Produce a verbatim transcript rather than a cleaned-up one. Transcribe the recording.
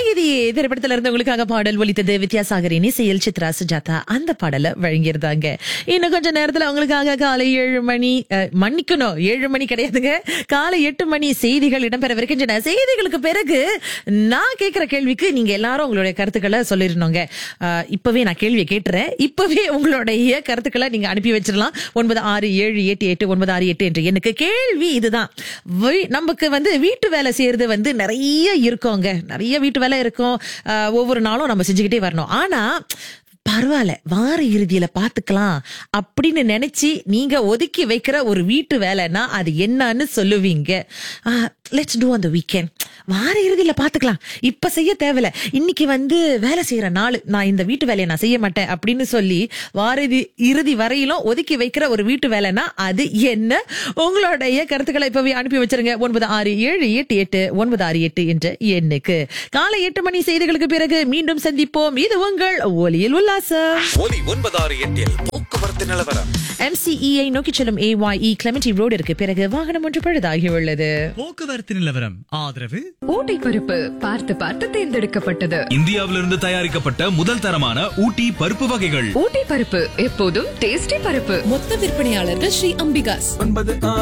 சிநேகிதி திரைப்படத்துல இருந்து உங்களுக்காக பாடல் ஒலித்தது. வித்யாசாகரின் இசையில் சித்ரா சுஜாதா அந்த பாடலை வழங்கியிருந்தாங்க. இன்னும் கொஞ்ச நேரத்துல உங்களுக்காக காலை ஏழு மணி அஹ், மன்னிக்கணும் ஏழு மணி கிடையாதுங்க, காலை எட்டு மணி செய்திகள் இடம்பெறவிருக்கின்றன. செய்திகளுக்கு பிறகு நான் கேட்கிற கேள்விக்கு நீங்க எல்லாரும் உங்களுடைய கருத்துக்களை சொல்லிருந்தோங்க. அஹ், இப்பவே நான் கேள்வியை கேட்டுறேன். இப்பவே உங்களுடைய கருத்துக்களை நீங்க அனுப்பி வச்சிடலாம். ஒன்பது ஆறு ஏழு எட்டு எட்டு ஒன்பது ஆறு எட்டு என்று எனக்கு கேள்வி இதுதான். வீ- நமக்கு வந்து வீட்டு வேலை செய்யறது வந்து நிறைய இருக்கோங்க, நிறைய வீட்டு வேலை இருக்கும். அஹ், ஒவ்வொரு நாளும் நம்ம செஞ்சுக்கிட்டே வரணும். ஆனா பரவாயில்ல, வார இறுதியில பாத்துக்கலாம் அப்படின்னு நினைச்சு நீங்க ஒதுக்கி வைக்கிற ஒரு வீட்டு வேலைன்னா அது என்னன்னு சொல்லுவீங்க? Let's do on the weekend, வார இறுதியில பாத்துக்கலாம், இப்ப செய்ய தேவையில்ல, இன்னைக்கு வந்து வேலை செய்யற நாள், நான் இந்த வீட்டு வேலையை நான் செய்ய மாட்டேன் அப்படின்னு சொல்லி வார இறுதி- இறுதி வரையிலும் ஒதுக்கி வைக்கிற ஒரு வீட்டு வேலைன்னா அது என்ன? உங்களுடைய கருத்துக்களை இப்பவே அனுப்பி வச்சிருங்க. ஒன்பது ஆறு ஏழு எட்டு எட்டு ஒன்பது ஆறு எட்டு என்ற எண்ணுக்கு. காலை எட்டு மணி செய்திகளுக்கு பிறகு மீண்டும் சந்திப்போம். இது உங்கள் ஒலியில் உல்லாசம். ஒலி ஒன்பதாறு எட்டில் போக்குவரத்து நிலவரம். எம்சிஇஐ நோக்கி செல்லும் ஏஒய்இ கிளெமென்டி ரோடிற்கு பிறகு வாகனம் ஒன்று பழுதாகியுள்ளது. போக்குவரத்து நிலவரம் ஆதரவு ஊட்டி பருப்பு பார்த்து பார்த்து தேர்ந்தெடுக்கப்பட்டது. இந்தியாவிலிருந்து தயாரிக்கப்பட்ட முதல் தரமான ஊட்டி பருப்பு வகைகள். ஊட்டி பருப்பு எப்போதும் டேஸ்டி பருப்பு. மொத்த விற்பனையாளர்கள் ஸ்ரீ அம்பிகாஸ். ஒன்பது